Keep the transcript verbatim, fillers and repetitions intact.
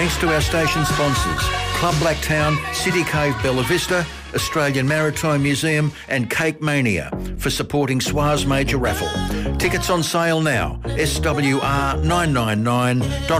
Thanks to our station sponsors, Club Blacktown, City Cave Bella Vista, Australian Maritime Museum and Cake Mania for supporting S W A's major raffle. Tickets on sale now, s w r nine nine nine dot